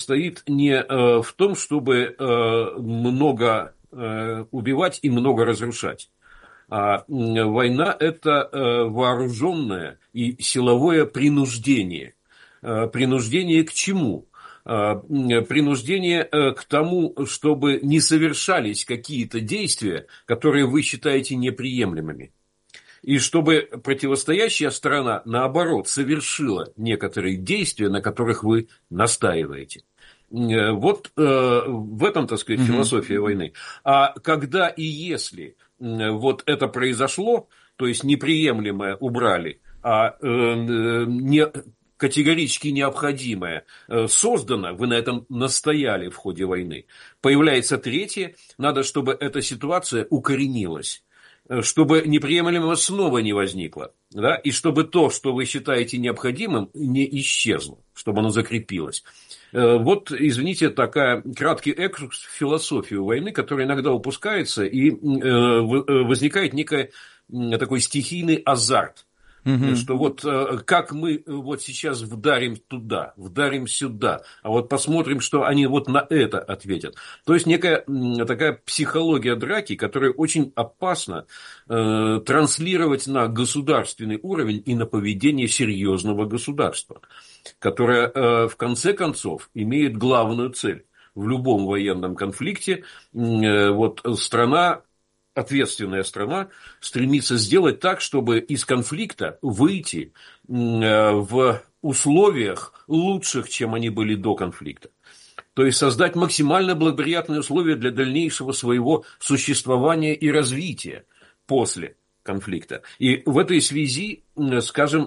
состоит не в том, чтобы много убивать и много разрушать. А война – это вооруженное и силовое принуждение. Принуждение к чему? Принуждение к тому, чтобы не совершались какие-то действия, которые вы считаете неприемлемыми. И чтобы противостоящая сторона, наоборот, совершила некоторые действия, на которых вы настаиваете. Вот в этом, так сказать, философия войны. А когда и если вот это произошло, то есть неприемлемое убрали, а категорически необходимое создано, вы на этом настояли в ходе войны, появляется третье, надо, чтобы эта ситуация укоренилась, чтобы неприемлемого снова не возникло, да, и чтобы то, что вы считаете необходимым, не исчезло, чтобы оно закрепилось. Вот, извините, такая краткий экскурс в философию войны, которая иногда упускается, и возникает некий такой стихийный азарт. Что вот как мы вот сейчас вдарим туда, вдарим сюда, а вот посмотрим, что они вот на это ответят. То есть некая такая психология драки, которая очень опасна транслировать на государственный уровень и на поведение серьезного государства, которое в конце концов имеет главную цель. В любом военном конфликте вот страна, ответственная страна стремится сделать так, чтобы из конфликта выйти в условиях лучших, чем они были до конфликта. То есть создать максимально благоприятные условия для дальнейшего своего существования и развития после конфликта. И в этой связи, скажем,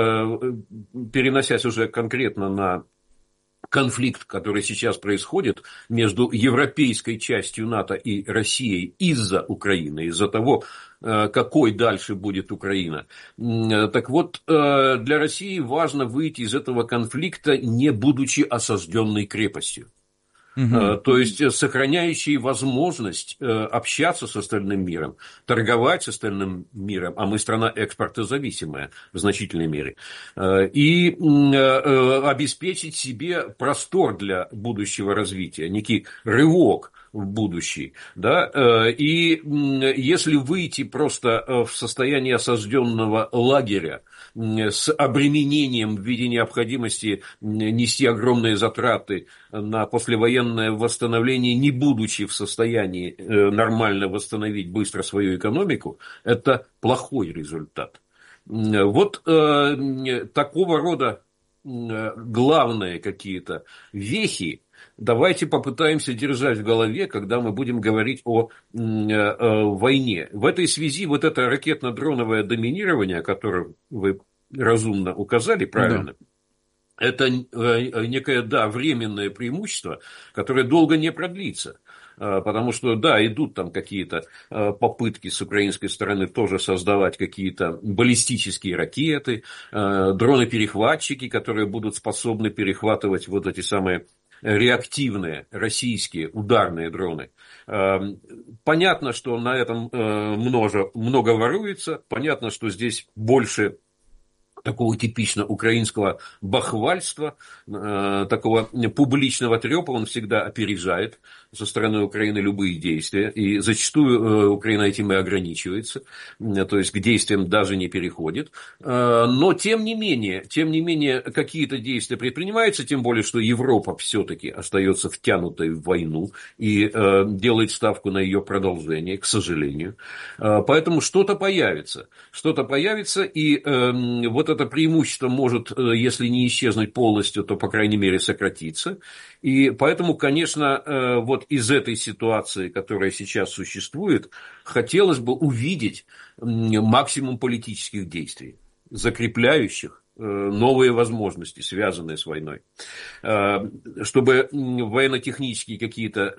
переносясь уже конкретно на конфликт, который сейчас происходит между европейской частью НАТО и Россией из-за Украины, из-за того, какой дальше будет Украина. Так вот, для России важно выйти из этого конфликта, не будучи осажденной крепостью. То есть, сохраняющий возможность общаться с остальным миром, торговать с остальным миром, а мы страна экспортозависимая в значительной мере, и обеспечить себе простор для будущего развития, некий рывок в будущее. Да? И если выйти просто в состояние осажденного лагеря с обременением в виде необходимости нести огромные затраты на послевоенное восстановление, не будучи в состоянии нормально восстановить быстро свою экономику, это плохой результат. Вот такого рода главные какие-то вехи давайте попытаемся держать в голове, когда мы будем говорить о войне. В этой связи вот это ракетно-дроновое доминирование, о котором вы разумно указали, правильно, да. Это некое, да, временное преимущество, которое долго не продлится. Потому что, да, идут там какие-то попытки с украинской стороны тоже создавать какие-то баллистические ракеты, дроны-перехватчики, которые будут способны перехватывать вот эти самые реактивные российские ударные дроны. Понятно, что на этом много воруется, понятно, что здесь больше такого типично украинского бахвальства, такого публичного трепа, он всегда опережает со стороны Украины любые действия, и зачастую Украина этим и ограничивается, то есть к действиям даже не переходит, но тем не менее какие-то действия предпринимаются, тем более, что Европа все-таки остается втянутой в войну и делает ставку на ее продолжение, к сожалению, поэтому что-то появится, и вот это преимущество может, если не исчезнуть полностью, то, по крайней мере, сократиться. И поэтому, конечно, вот из этой ситуации, которая сейчас существует, хотелось бы увидеть максимум политических действий, закрепляющих новые возможности, связанные с войной. Чтобы военно-технические какие-то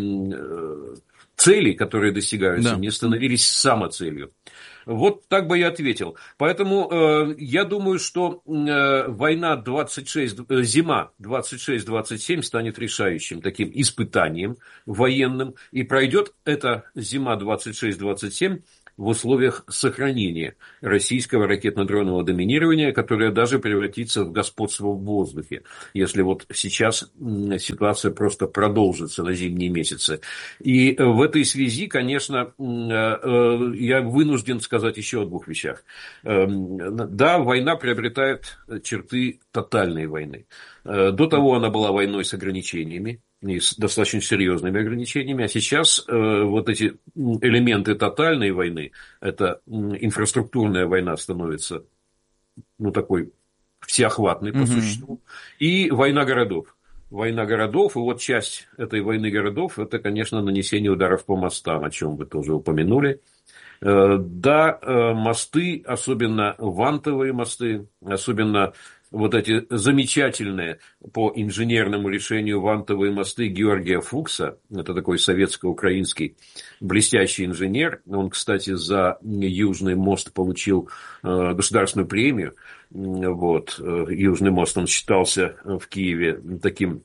цели, которые достигаются, не становились самоцелью. Вот так бы я ответил. Поэтому я думаю, что война 26, зима 26-27 станет решающим таким испытанием военным. И пройдет эта зима 26-27 в условиях сохранения российского ракетно-дронового доминирования, которое даже превратится в господство в воздухе, если вот сейчас ситуация просто продолжится на зимние месяцы. И в этой связи, конечно, я вынужден сказать еще о двух вещах. Да, война приобретает черты тотальной войны. До того она была войной с ограничениями, и с достаточно серьезными ограничениями, а сейчас вот эти элементы тотальной войны, это инфраструктурная война становится, ну, такой всеохватной по существу, и война городов. Война городов, и вот часть этой войны городов, это, конечно, нанесение ударов по мостам, о чем вы тоже упомянули. Да, мосты, особенно вантовые мосты, особенно вот эти замечательные по инженерному решению вантовые мосты Георгия Фукса, это такой советско-украинский блестящий инженер, он, кстати, за Южный мост получил государственную премию, вот, Южный мост, он считался в Киеве таким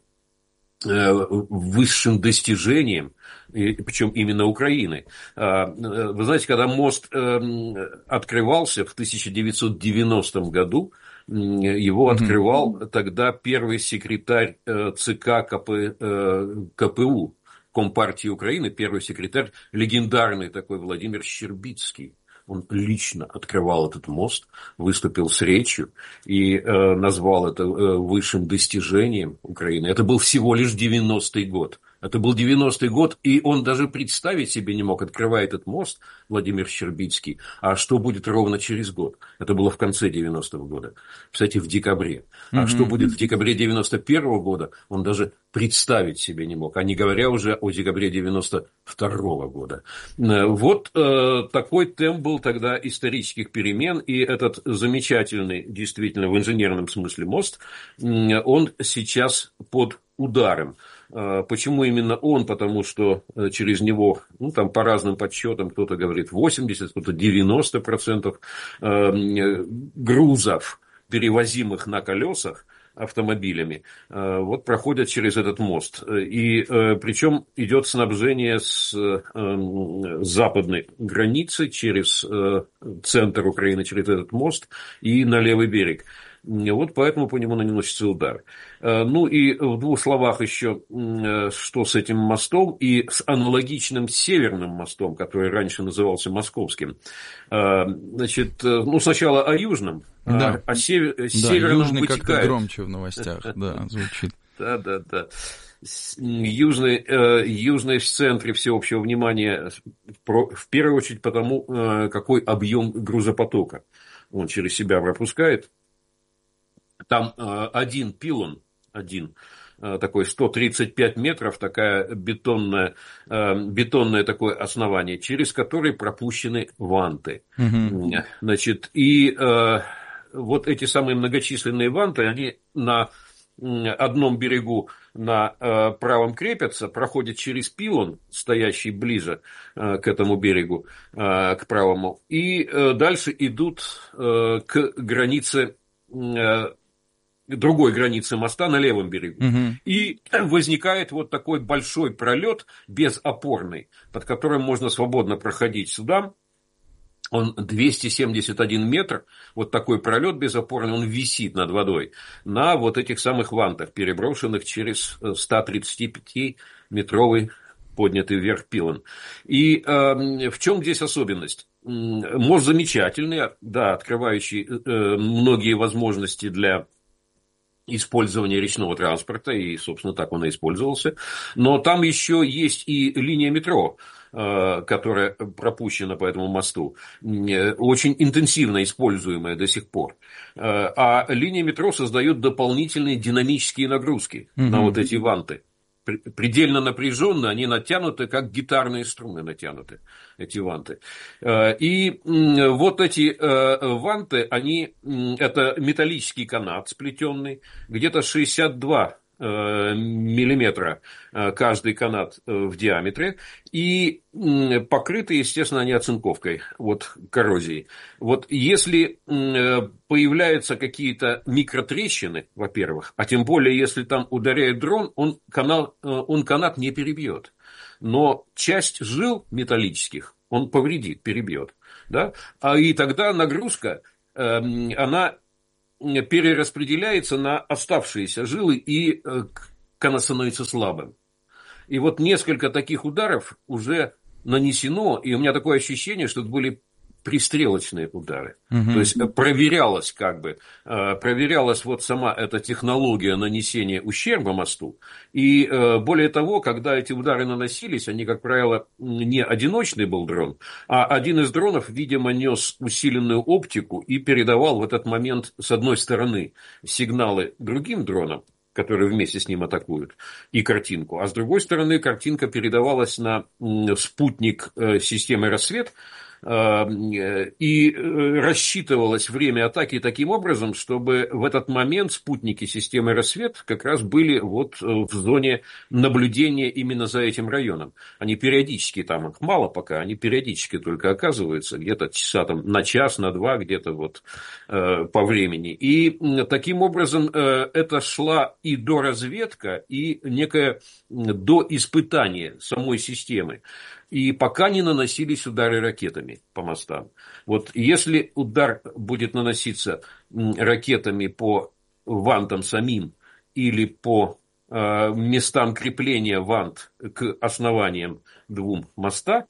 высшим достижением, причем именно Украины. Вы знаете, когда мост открывался в 1990 году, его открывал тогда первый секретарь ЦК КПУ, Компартии Украины, первый секретарь, легендарный такой Владимир Щербицкий. Он лично открывал этот мост, выступил с речью и назвал это высшим достижением Украины. Это был всего лишь 90-й год. Это был 90-й год, и он даже представить себе не мог, открывая этот мост, Владимир Щербицкий, а что будет ровно через год. Это было в конце 90-го года. Кстати, в декабре. А что будет в декабре 91-го года, он даже представить себе не мог, а не говоря уже о декабре 92-го года. Вот такой темп был тогда исторических перемен, и этот замечательный, действительно, в инженерном смысле мост, он сейчас под ударом. Почему именно он? Потому что через него, ну, там по разным подсчетам, кто-то говорит 80%, кто-то 90% грузов, перевозимых на колесах автомобилями, вот проходят через этот мост. И причем идет снабжение с западной границы через центр Украины, через этот мост и на левый берег. Вот поэтому по нему наносится удар. Ну и в двух словах еще, что с этим мостом и с аналогичным северным мостом, который раньше назывался Московским. Значит, ну сначала о южном, да. северном южный вытекает. Как-то громче в новостях, да, звучит. Да. Южный в центре всеобщего внимания, в первую очередь потому, какой объем грузопотока он через себя пропускает. Там один пилон, такой 135 метров, такая бетонное такое основание, через который пропущены ванты. Значит, и вот эти самые многочисленные ванты, они на одном берегу на правом крепятся, проходят через пилон, стоящий ближе к этому берегу, к правому, и дальше идут к границе, другой границы моста на левом берегу. И возникает вот такой большой пролет безопорный, под которым можно свободно проходить судам. Он 271 метр, вот такой пролет безопорный, он висит над водой на вот этих самых вантах, переброшенных через 135-метровый поднятый вверх пилон. И в чем здесь особенность? Мост замечательный, да, открывающий многие возможности для использования речного транспорта, и, собственно, так он и использовался. Но там еще есть и линия метро, которая пропущена по этому мосту, очень интенсивно используемая до сих пор. А линия метро создает дополнительные динамические нагрузки на вот эти ванты. Предельно напряженно, они натянуты, как гитарные струны натянуты, эти ванты. И вот эти ванты, это металлический канат сплетенный, где-то 62 миллиметра каждый канат в диаметре, и покрыты, естественно, они оцинковкой, вот коррозией. Вот если появляются какие-то микротрещины, во-первых, а тем более, если там ударяет дрон, он канат не перебьет, но часть жил металлических он повредит, перебьет. Да? И тогда нагрузка, она перераспределяется на оставшиеся жилы, и она становится слабым. И вот несколько таких ударов уже нанесено, и у меня такое ощущение, что это были пристрелочные удары. То есть проверялась проверялась вот сама эта технология нанесения ущерба мосту. И более того, когда эти удары наносились, они, как правило, не одиночный был дрон, а один из дронов, видимо, нес усиленную оптику и передавал в этот момент с одной стороны сигналы другим дронам, которые вместе с ним атакуют, и картинку. А с другой стороны, картинка передавалась на спутник системы «Рассвет», и рассчитывалось время атаки таким образом, чтобы в этот момент спутники системы «Рассвет» как раз были вот в зоне наблюдения именно за этим районом. Они периодически, там их мало пока, они периодически только оказываются, где-то часа там, на час, на два, где-то вот по времени. И таким образом это шла и доразведка, и некое доиспытание самой системы. И пока не наносились удары ракетами по мостам. Вот если удар будет наноситься ракетами по вантам самим или по местам крепления вант к основаниям двум моста,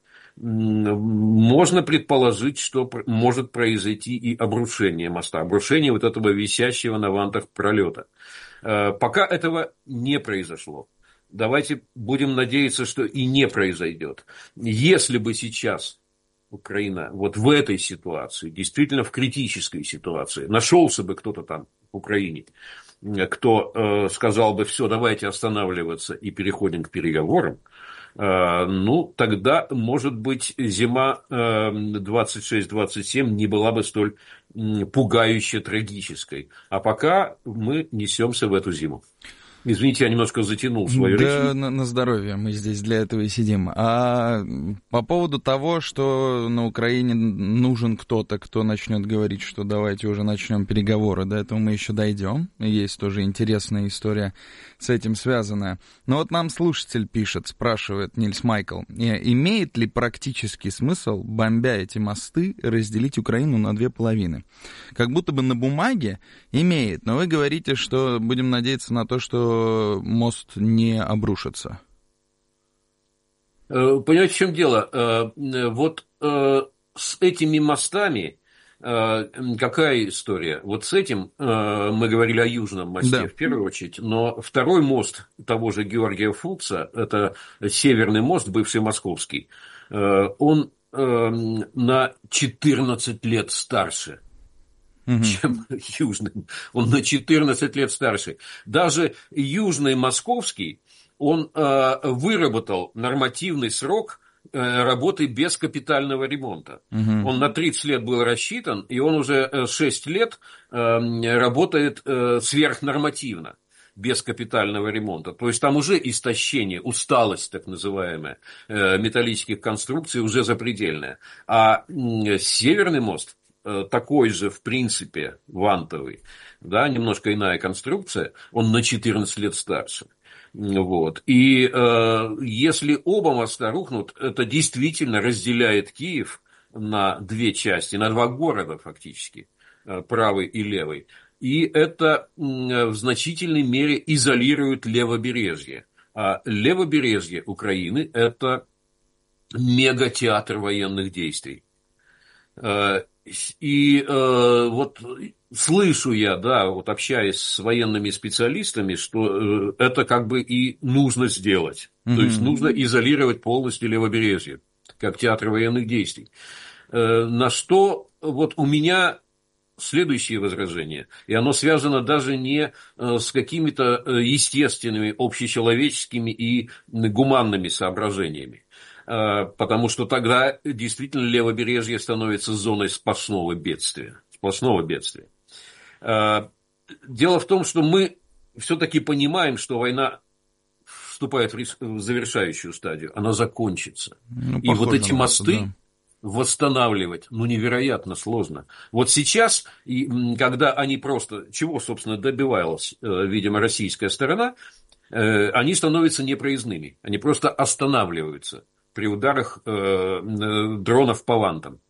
можно предположить, что может произойти и обрушение моста, обрушение вот этого висящего на вантах пролета. Пока этого не произошло. Давайте будем надеяться, что и не произойдет. Если бы сейчас Украина вот в этой ситуации, действительно в критической ситуации, нашелся бы кто-то там в Украине, кто сказал бы: все, давайте останавливаться и переходим к переговорам, ну, тогда, может быть, зима 26-27 не была бы столь пугающе трагической. А пока мы несемся в эту зиму. Извините, я немножко затянул свою речь. Да, на здоровье, мы здесь для этого и сидим. А по поводу того, что на Украине нужен кто-то, кто начнет говорить, что давайте уже начнем переговоры, до этого мы еще дойдем. Есть тоже интересная история с этим связанная. Но вот нам слушатель пишет, спрашивает Нильс Майкл, имеет ли практический смысл, бомбя эти мосты, разделить Украину на две половины? Как будто бы на бумаге имеет, но вы говорите, что будем надеяться на то, что мост не обрушится. Понимаете, в чем дело? Вот с этими мостами какая история? Вот с этим мы говорили о Южном мосте, да, в первую очередь, но второй мост того же Георгия Фукса, это Северный мост, бывший московский, он на 14 лет старше, чем Южный. Он на 14 лет старше. Даже Южный Московский, он выработал нормативный срок работы без капитального ремонта. Он на 30 лет был рассчитан, и он уже 6 лет работает сверхнормативно, без капитального ремонта. То есть там уже истощение, усталость так называемая металлических конструкций уже запредельная. А Северный мост такой же, в принципе, вантовый, да, немножко иная конструкция, он на 14 лет старше. Вот. И если оба моста рухнут, это действительно разделяет Киев на две части, на два города фактически, правый и левый. И это в значительной мере изолирует левобережье. А левобережье Украины – это мегатеатр военных действий. И вот слышу я, да, вот общаясь с военными специалистами, что это как бы и нужно сделать. То есть нужно изолировать полностью левобережье, как театр военных действий. На что вот у меня следующее возражение, и оно связано даже не с какими-то естественными, общечеловеческими и гуманными соображениями. Потому что тогда действительно левобережье становится зоной сплошного бедствия. Сплошного бедствия. Дело в том, что мы все-таки понимаем, что война вступает в завершающую стадию. Она закончится. Ну, и вот эти мосты, да, восстанавливать, ну, невероятно сложно. Вот сейчас, когда они просто, чего, собственно, добивалась, видимо, российская сторона, они становятся непроездными. Они просто останавливаются при ударах дронов по вантам.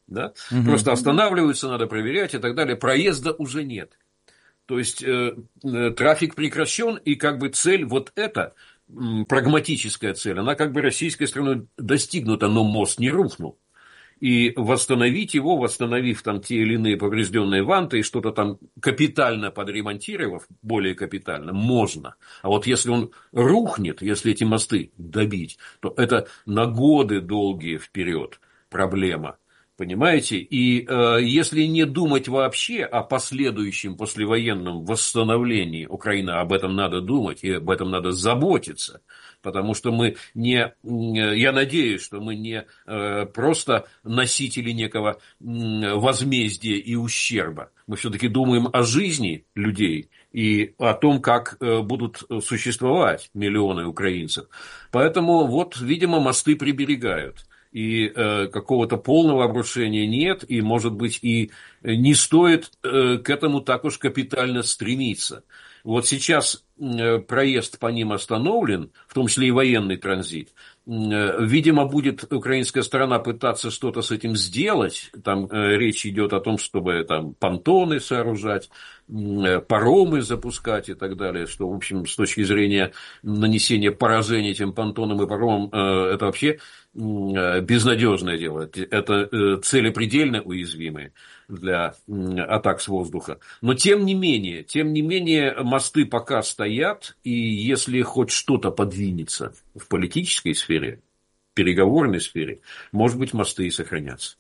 Да? Просто останавливаются, надо проверять и так далее. Проезда уже нет. То есть трафик прекращен, и как бы цель вот эта, прагматическая цель, она как бы российской стороной достигнута, но мост не рухнул. И восстановить его, восстановив там те или иные поврежденные ванты и что-то там капитально подремонтировав, более капитально, можно. А вот если он рухнет, если эти мосты добить, то это на годы долгие вперед проблема. Понимаете? И если не думать вообще о последующем послевоенном восстановлении Украины, об этом надо думать и об этом надо заботиться. Потому что мы не, я надеюсь, что мы не просто носители некого возмездия и ущерба. Мы все-таки думаем о жизни людей и о том, как будут существовать миллионы украинцев. Поэтому вот, видимо, мосты приберегают. И какого-то полного обрушения нет, и, может быть, и не стоит к этому так уж капитально стремиться. Вот сейчас проезд по ним остановлен, в том числе и военный транзит. Видимо, будет украинская сторона пытаться что-то с этим сделать. Там речь идет о том, чтобы там понтоны сооружать, паромы запускать и так далее. Что, в общем, с точки зрения нанесения поражений этим понтонам и паромам, это вообще безнадежное дело. Это цели предельно уязвимые для атак с воздуха. Но тем не менее, мосты пока стоят, и если хоть что-то подвинется в политической сфере, переговорной сфере, может быть, мосты и сохранятся.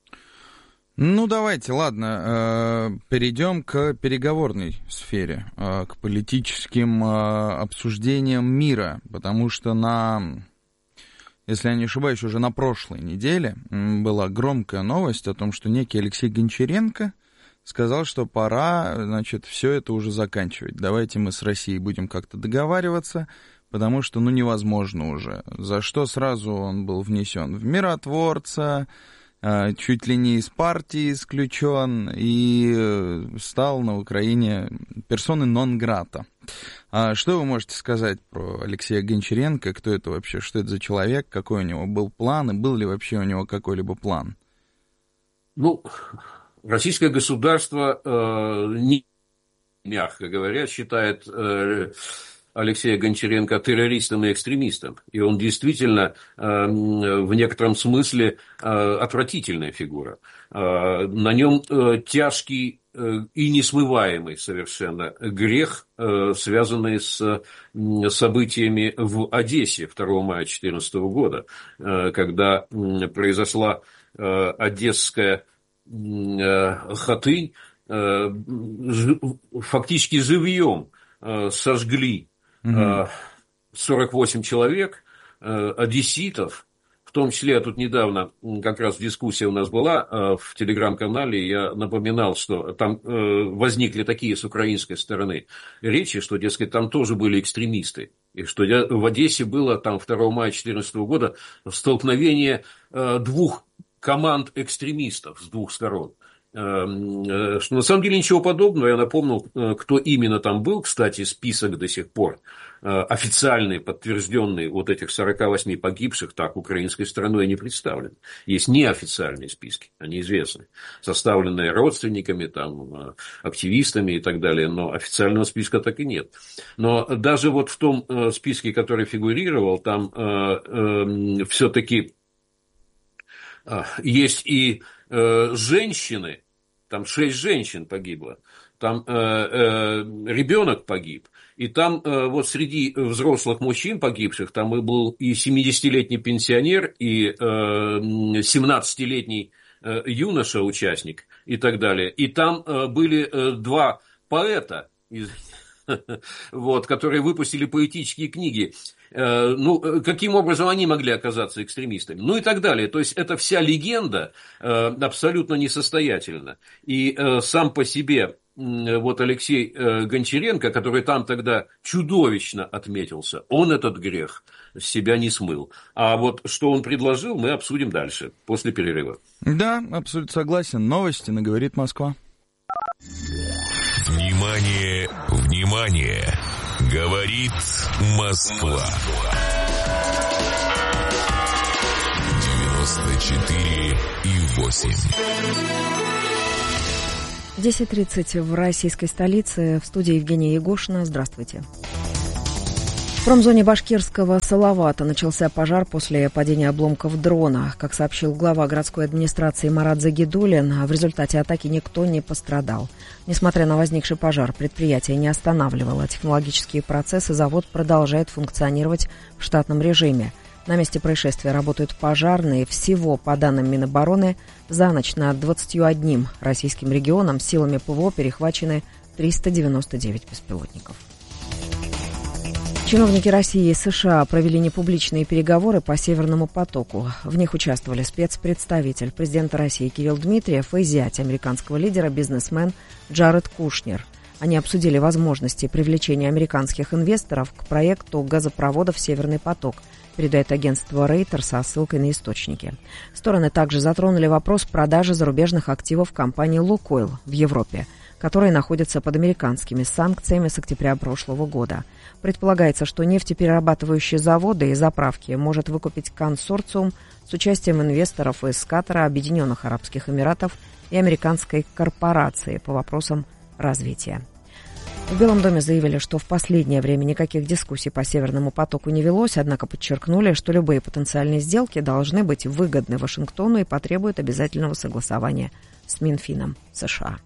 Ну, давайте, ладно, перейдем к переговорной сфере, к политическим обсуждениям мира, потому что если я не ошибаюсь, уже на прошлой неделе была громкая новость о том, что некий Алексей Гончаренко сказал, что пора, значит, все это уже заканчивать. Давайте мы с Россией будем как-то договариваться, потому что, невозможно уже. За что сразу он был внесен в миротворца, чуть ли не из партии исключен и стал на Украине персоной нон-грата. А что вы можете сказать про Алексея Гончаренко? Кто это вообще? Что это за человек? Какой у него был план? И был ли вообще у него какой-либо план? Ну, российское государство, мягко говоря, считает Алексея Гончаренко террористом и экстремистом. И он действительно в некотором смысле отвратительная фигура. На нем тяжкий и несмываемый совершенно грех, связанный с событиями в Одессе 2 мая 2014 года, когда произошла одесская хатынь, фактически живьем сожгли 48 человек, одесситов, в том числе, тут недавно как раз дискуссия у нас была в телеграм-канале, я напоминал, что там возникли такие с украинской стороны речи, что, дескать, там тоже были экстремисты, и что в Одессе было там 2 мая 2014 года столкновение двух команд экстремистов с двух сторон. Что на самом деле ничего подобного. Я напомнил, кто именно там был. Кстати, список до сих пор официальный, подтвержденный вот этих 48 погибших, так украинской стороной не представлен. Есть неофициальные списки, они известны, составленные родственниками, там, активистами и так далее, но официального списка так и нет. Но даже вот в том списке, который фигурировал, там все-таки есть и женщины, там 6 женщин погибло, там ребенок погиб, и там вот среди взрослых мужчин погибших, там и был и 70-летний пенсионер, и 17-летний юноша-участник и так далее. И там были 2 поэта, вот, которые выпустили поэтические книги. Ну, каким образом они могли оказаться экстремистами? Ну и так далее. То есть, это вся легенда абсолютно несостоятельна. И сам по себе вот Алексей Гончаренко, который там тогда чудовищно отметился, он этот грех с себя не смыл. А вот что он предложил, мы обсудим дальше, после перерыва. Да, абсолютно согласен. Новости на «Говорит Москва». Внимание, внимание! Говорит Москва. 94,8. 10:30 в российской столице. В студии Евгения Егошина. Здравствуйте. В промзоне башкирского Салавата начался пожар после падения обломков дрона. Как сообщил глава городской администрации Марат Загидуллин, в результате атаки никто не пострадал. Несмотря на возникший пожар, предприятие не останавливало технологические процессы, завод продолжает функционировать в штатном режиме. На месте происшествия работают пожарные. Всего, по данным Минобороны, за ночь над 21 российским регионом силами ПВО перехвачены 399 беспилотников. Чиновники России и США провели непубличные переговоры по «Северному потоку». В них участвовали спецпредставитель президента России Кирилл Дмитриев и зять американского лидера, бизнесмен Джаред Кушнер. Они обсудили возможности привлечения американских инвесторов к проекту газопроводов «Северный поток», передает агентство Reuters со ссылкой на источники. Стороны также затронули вопрос продажи зарубежных активов компании «Лукойл» в Европе, которые находятся под американскими санкциями с октября прошлого года. Предполагается, что нефтеперерабатывающие заводы и заправки может выкупить консорциум с участием инвесторов из Катара, Объединенных Арабских Эмиратов и американской корпорации по вопросам развития. В Белом доме заявили, что в последнее время никаких дискуссий по «Северному потоку» не велось, однако подчеркнули, что любые потенциальные сделки должны быть выгодны Вашингтону и потребуют обязательного согласования с Минфином США.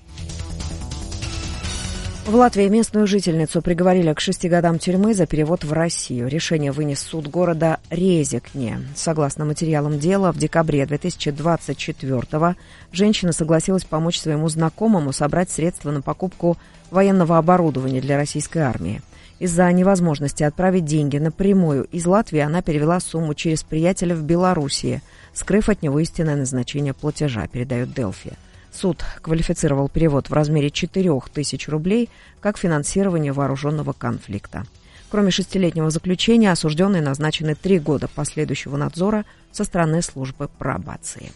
В Латвии местную жительницу приговорили к 6 годам тюрьмы за перевод в Россию. Решение вынес суд города Резекне. Согласно материалам дела, в декабре 2024-го женщина согласилась помочь своему знакомому собрать средства на покупку военного оборудования для российской армии. Из-за невозможности отправить деньги напрямую из Латвии она перевела сумму через приятеля в Белоруссии, скрыв от него истинное назначение платежа, передает Делфи. Суд квалифицировал перевод в размере 4000 рублей как финансирование вооруженного конфликта. Кроме 6-летнего заключения, осужденные назначены 3 года последующего надзора со стороны службы пробации.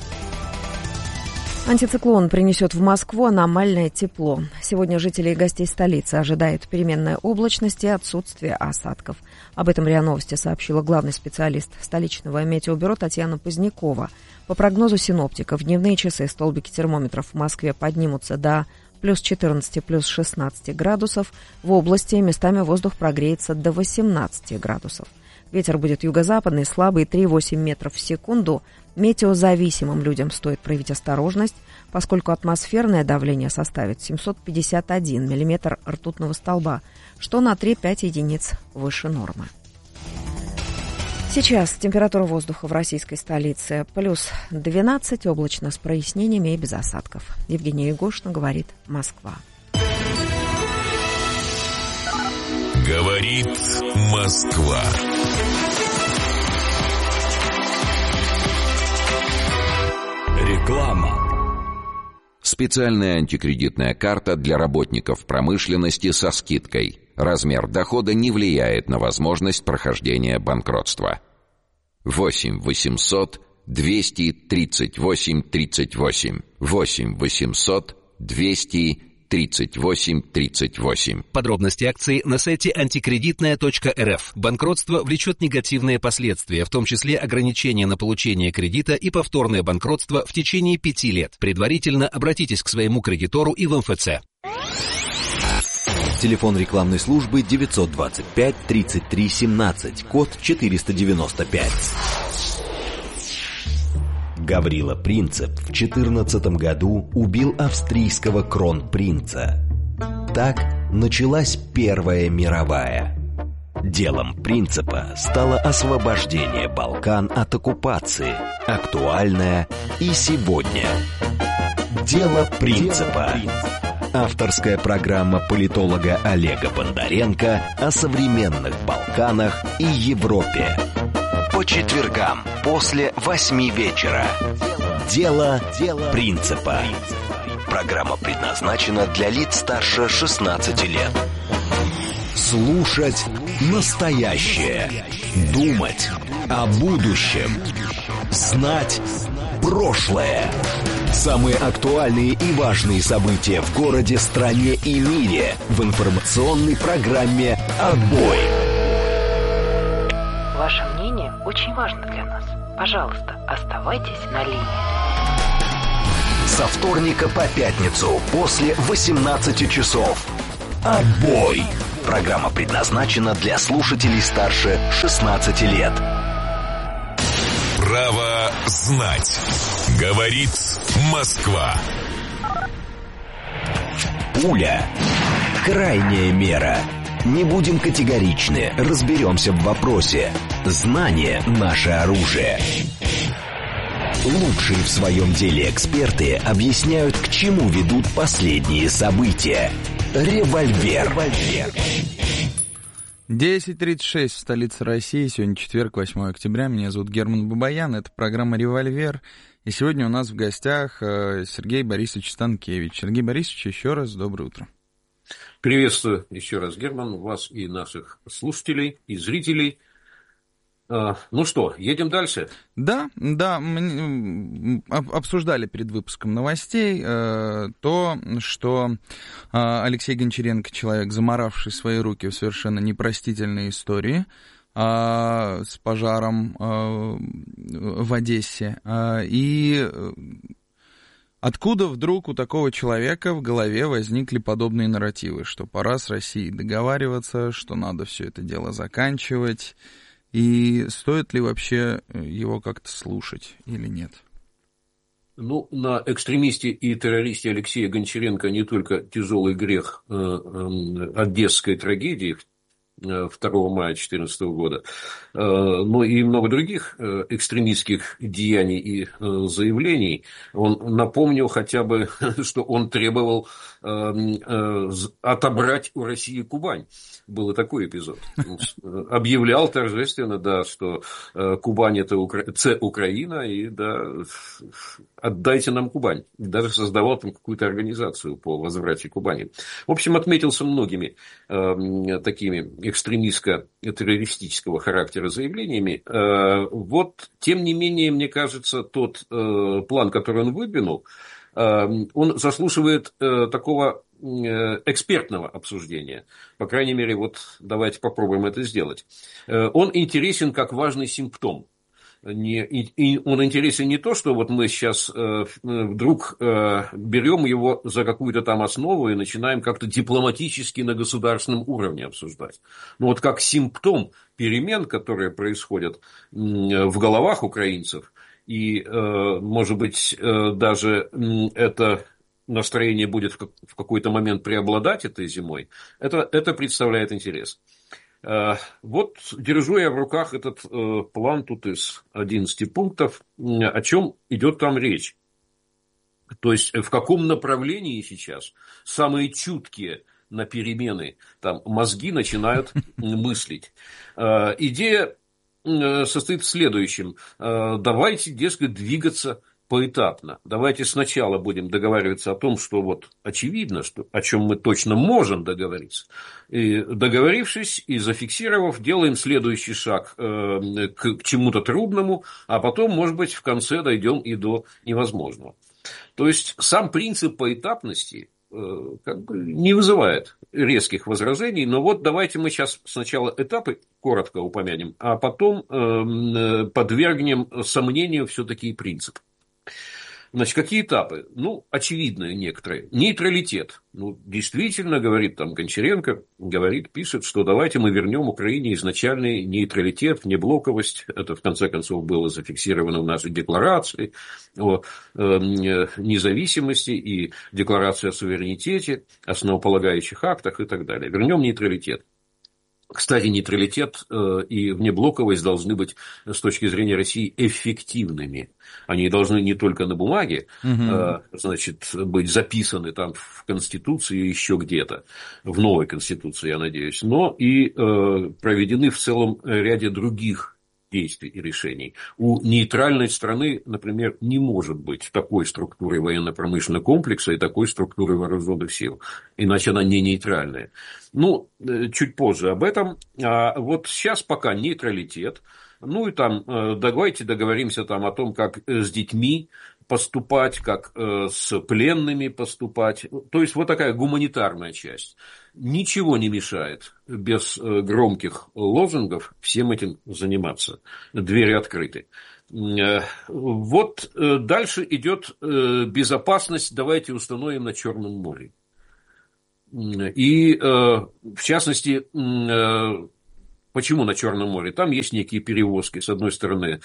Антициклон принесет в Москву аномальное тепло. Сегодня жителей и гостей столицы ожидает переменная облачность и отсутствие осадков. Об этом РИА Новости сообщила главный специалист столичного метеобюро Татьяна Позднякова. По прогнозу синоптиков, в дневные часы столбики термометров в Москве поднимутся до плюс 14, плюс 16 градусов. В области местами воздух прогреется до 18 градусов. Ветер будет юго-западный, слабый, 3,8 метров в секунду. Метеозависимым людям стоит проявить осторожность, поскольку атмосферное давление составит 751 миллиметр ртутного столба, что на 3,5 единиц выше нормы. Сейчас температура воздуха в российской столице плюс 12, облачно с прояснениями и без осадков. Евгения Егошина, говорит Москва. Говорит Москва. Реклама. Специальная антикредитная карта для работников промышленности со скидкой. Размер дохода не влияет на возможность прохождения банкротства. 8 800 238 38. 8 800 238 38. Подробности акции на сайте антикредитная.рф. Банкротство влечет негативные последствия, в том числе ограничение на получение кредита и повторное банкротство в течение 5 лет. Предварительно обратитесь к своему кредитору и в МФЦ. Телефон рекламной службы 925 33 17, код 495. Гаврила Принцип в 14 году убил австрийского кронпринца. Так началась Первая мировая. Делом Принципа стало освобождение Балкан от оккупации, актуальное и сегодня. Дело Принципа. Авторская программа политолога Олега Бондаренко о современных Балканах и Европе. По четвергам после 8 вечера. Дело Принципа. Программа предназначена для лиц старше 16 лет. Слушать настоящее. Думать о будущем. Знать прошлое. Самые актуальные и важные события в городе, стране и мире в информационной программе «Отбой». Ваше мнение очень важно для нас. Пожалуйста, оставайтесь на линии. Со вторника по пятницу после 18 часов. Отбой! Программа предназначена для слушателей старше 16 лет. Право знать. Говорит Москва. Пуля. Крайняя мера. Не будем категоричны, разберемся в вопросе. Знание – наше оружие. Лучшие в своем деле эксперты объясняют, к чему ведут последние события. Револьвер. 10:36 в столице России. Сегодня четверг, 8 октября. Меня зовут Герман Бабаян. Это программа «Револьвер». И сегодня у нас в гостях Сергей Борисович Станкевич. Сергей Борисович, еще раз доброе утро. Приветствую еще раз, Герман, вас и наших слушателей, и зрителей. Ну что, едем дальше? Да, мы обсуждали перед выпуском новостей то, что Алексей Гончаренко, человек, заморавший свои руки в совершенно непростительной истории с пожаром в Одессе, и откуда вдруг у такого человека в голове возникли подобные нарративы, что пора с Россией договариваться, что надо все это дело заканчивать, и стоит ли вообще его как-то слушать или нет? Ну, на экстремисте и террористе Алексея Гончаренко не только тяжелый грех одесской трагедии 2 мая 2014 года, но и много других экстремистских деяний и заявлений. Он напомнил хотя бы, что он требовал отобрать у России Кубань. Был и такой эпизод. Объявлял торжественно, да, что Кубань – это Украина, и да, отдайте нам Кубань. Даже создавал там какую-то организацию по возврате Кубани. В общем, отметился многими такими экстремистско-террористического характера заявлениями. Вот, тем не менее, мне кажется, тот план, который он выдвинул, он заслуживает такого экспертного обсуждения. По крайней мере, вот давайте попробуем это сделать. Он интересен как важный симптом. Он интересен не то, что вот мы сейчас вдруг берем его за какую-то там основу и начинаем как-то дипломатически на государственном уровне обсуждать. Но вот как симптом перемен, которые происходят в головах украинцев, и, может быть, даже это настроение будет в какой-то момент преобладать этой зимой, это представляет интерес. Вот держу я в руках этот план тут из 11 пунктов, о чем идет там речь. То есть, в каком направлении сейчас самые чуткие на перемены там мозги начинают мыслить. Идея состоит в следующем. Давайте, дескать, двигаться поэтапно. Давайте сначала будем договариваться о том, что вот очевидно, что, о чем мы точно можем договориться. И договорившись и зафиксировав, делаем следующий шаг к чему-то трудному, а потом, может быть, в конце дойдем и до невозможного. То есть, сам принцип поэтапности как бы не вызывает резких возражений, но вот давайте мы сейчас сначала этапы коротко упомянем, а потом подвергнем сомнению все-таки принцип. Значит, какие этапы? Ну, очевидные некоторые. Нейтралитет. Ну, действительно, говорит там Гончаренко, пишет, что давайте мы вернем Украине изначальный нейтралитет, неблоковость. Это, в конце концов, было зафиксировано в нашей декларации о независимости и декларации о суверенитете, основополагающих актах и так далее. Вернем нейтралитет. Кстати, нейтралитет и внеблоковость должны быть с точки зрения России эффективными. Они должны не только на бумаге, значит, быть записаны там в Конституции и еще где-то, в новой Конституции, я надеюсь, но и проведены в целом ряде других действий и решений. У нейтральной страны, например, не может быть такой структуры военно-промышленного комплекса и такой структуры вооруженных сил. Иначе она не нейтральная. Ну, чуть позже об этом. А вот сейчас пока нейтралитет. Ну, и там давайте договоримся там о том, как с детьми поступать, как с пленными поступать. То есть вот такая гуманитарная часть. Ничего не мешает без громких лозунгов всем этим заниматься. Двери открыты. Вот дальше идет безопасность. Давайте установим на Черном море. И в частности, почему на Черном море? Там есть некие перевозки. С одной стороны,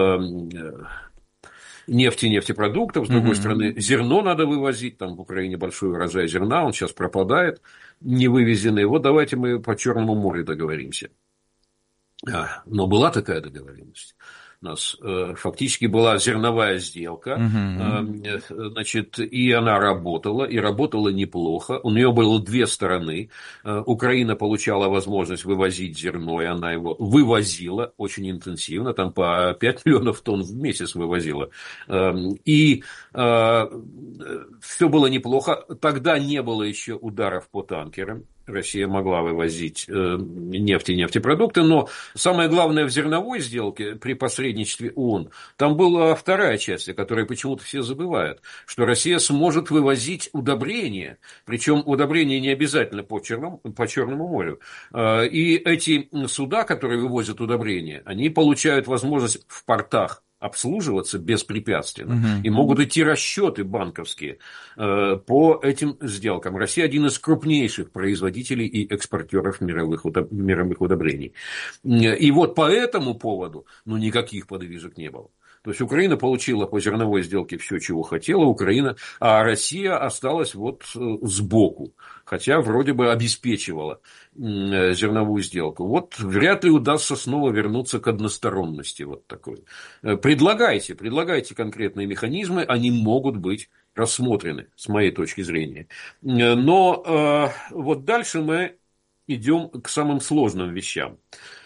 нефти, нефтепродуктов, с другой стороны, зерно надо вывозить. Там в Украине большой урожай зерна, он сейчас пропадает, не вывезенный. Вот давайте мы по Черному морю договоримся. Но была такая договоренность. У нас фактически была зерновая сделка, значит, и она работала, и работала неплохо. У нее было две стороны. Украина получала возможность вывозить зерно, и она его вывозила очень интенсивно, там по 5 миллионов тонн в месяц вывозила. И все было неплохо. Тогда не было еще ударов по танкерам. Россия могла вывозить нефть и нефтепродукты, но самое главное в зерновой сделке при посредничестве ООН, там была вторая часть, о которой почему-то все забывают, что Россия сможет вывозить удобрения, причем удобрения не обязательно по Черному морю. И эти суда, которые вывозят удобрения, они получают возможность в портах обслуживаться беспрепятственно. И могут идти расчеты банковские по этим сделкам. Россия один из крупнейших производителей и экспортеров мировых удобрений. И вот по этому поводу никаких подвижек не было. То есть Украина получила по зерновой сделке все, чего хотела, а Россия осталась вот сбоку, хотя вроде бы обеспечивала зерновую сделку. Вот вряд ли удастся снова вернуться к односторонности вот такой. Предлагайте конкретные механизмы, они могут быть рассмотрены с моей точки зрения. Но вот дальше мы идем к самым сложным вещам.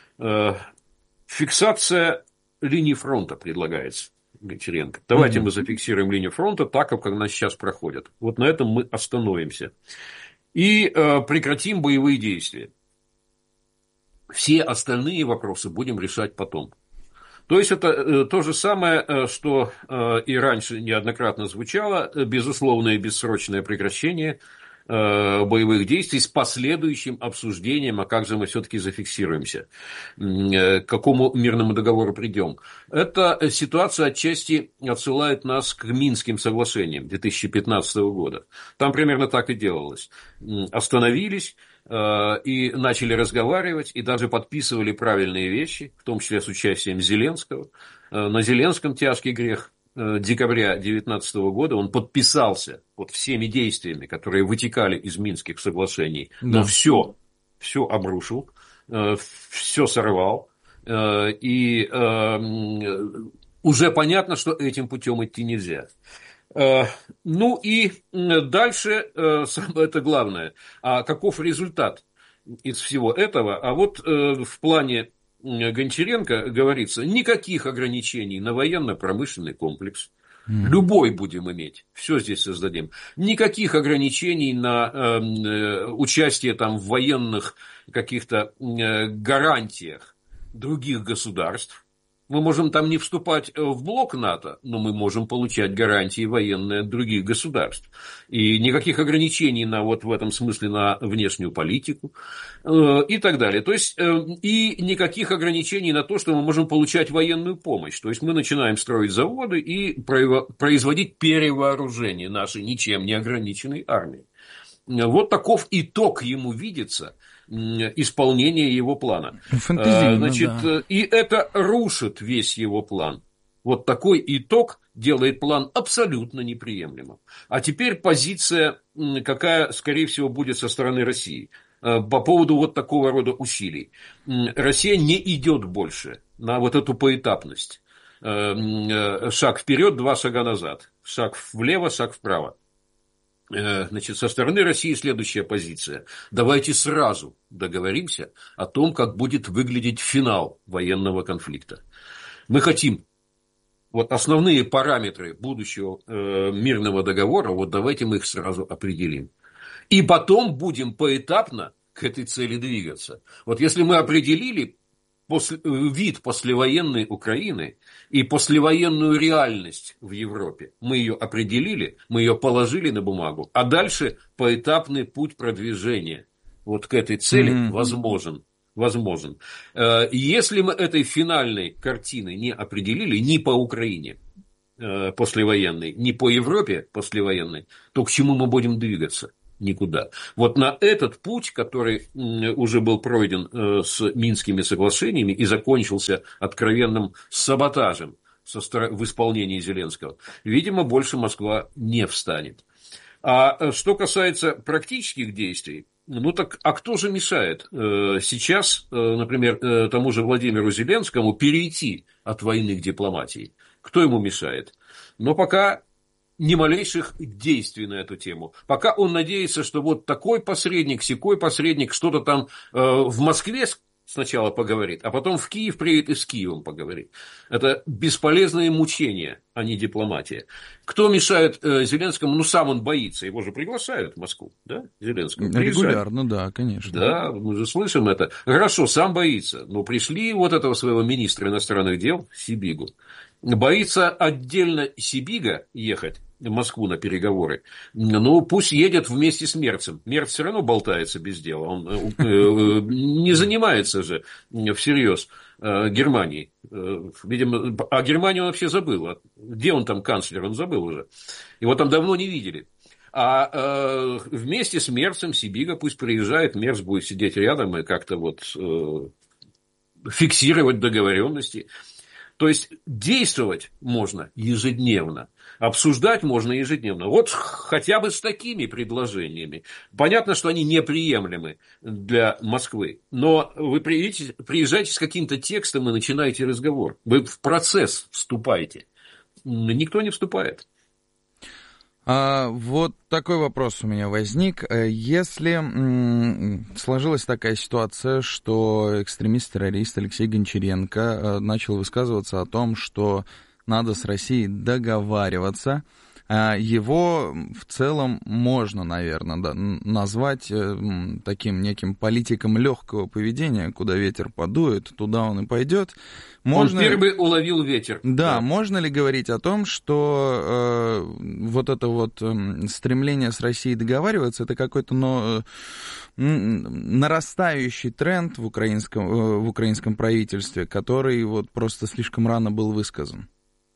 Фиксация линии фронта предлагается Гончаренко. Давайте мы зафиксируем линию фронта так, как она сейчас проходит. Вот на этом мы остановимся. И прекратим боевые действия. Все остальные вопросы будем решать потом. То есть это то же самое, что и раньше неоднократно звучало, безусловное и бессрочное прекращение боевых действий с последующим обсуждением, а как же мы все-таки зафиксируемся, к какому мирному договору придем. Эта ситуация отчасти отсылает нас к Минским соглашениям 2015 года. Там примерно так и делалось. Остановились и начали разговаривать, и даже подписывали правильные вещи, в том числе с участием Зеленского. На Зеленском тяжкий грех. Декабря 2019 года он подписался под всеми действиями, которые вытекали из Минских соглашений, но все обрушил, все сорвал, и уже понятно, что этим путем идти нельзя. Ну и дальше это главное. А каков результат из всего этого? А вот в плане Гончаренко говорится, никаких ограничений на военно-промышленный комплекс. Любой будем иметь. Все здесь создадим. Никаких ограничений на участие там в военных каких-то гарантиях других государств. Мы можем там не вступать в блок НАТО, но мы можем получать гарантии военные от других государств. И никаких ограничений вот в этом смысле на внешнюю политику и так далее. То есть, и никаких ограничений на то, что мы можем получать военную помощь. То есть, мы начинаем строить заводы и производить перевооружение нашей ничем не ограниченной армии. Вот таков итог ему видится исполнения его плана. Значит, и это рушит весь его план. Вот такой итог делает план абсолютно неприемлемым. А теперь позиция, какая, скорее всего, будет со стороны России по поводу вот такого рода усилий. Россия не идет больше на вот эту поэтапность. Шаг вперед, 2 шага назад. Шаг влево, шаг вправо. Значит, со стороны России следующая позиция. Давайте сразу договоримся о том, как будет выглядеть финал военного конфликта. Мы хотим вот основные параметры будущего мирного договора, вот давайте мы их сразу определим. И потом будем поэтапно к этой цели двигаться. Вот если мы определили вид послевоенной Украины и послевоенную реальность в Европе. Мы ее определили, мы ее положили на бумагу, а дальше поэтапный путь продвижения вот к этой цели возможен. Если мы этой финальной картины не определили ни по Украине послевоенной, ни по Европе послевоенной, то к чему мы будем двигаться? Никуда. Вот на этот путь, который уже был пройден с Минскими соглашениями и закончился откровенным саботажем в исполнении Зеленского, видимо, больше Москва не встанет. А что касается практических действий, а кто же мешает сейчас, например, тому же Владимиру Зеленскому перейти от войны к дипломатии? Кто ему мешает? Но пока ни малейших действий на эту тему. Пока он надеется, что вот такой посредник, сякой посредник что-то там в Москве сначала поговорит, а потом в Киев приедет и с Киевом поговорит. Это бесполезное мучение, а не дипломатия. Кто мешает Зеленскому? Сам он боится. Его же приглашают в Москву, да, Зеленского? Регулярно, да, конечно. Да, мы же слышим это. Хорошо, сам боится. Но пришли вот этого своего министра иностранных дел Сибигу. Боится отдельно Сибига ехать в Москву на переговоры, пусть едет вместе с Мерцем. Мерц все равно болтается без дела. Он не занимается же всерьез Германией. Видимо, а Германию он вообще забыл. Где он там канцлер? Он забыл уже. Его там давно не видели. А вместе с Мерцем Сибига пусть приезжает, Мерц будет сидеть рядом и как-то фиксировать договоренности. То есть действовать можно ежедневно, обсуждать можно ежедневно. Вот хотя бы с такими предложениями. Понятно, что они неприемлемы для Москвы, но вы приезжаете с каким-то текстом и начинаете разговор. Вы в процесс вступаете. Никто не вступает. Вот такой вопрос у меня возник. Если сложилась такая ситуация, что экстремист-террорист Алексей Гончаренко начал высказываться о том, что надо с Россией договариваться, его в целом можно, наверное, назвать таким неким политиком легкого поведения, куда ветер подует, туда он и пойдет. Он первый уловил ветер. Да, можно ли говорить о том, что вот это стремление с Россией договариваться, это какой-то нарастающий тренд в украинском правительстве, который просто слишком рано был высказан?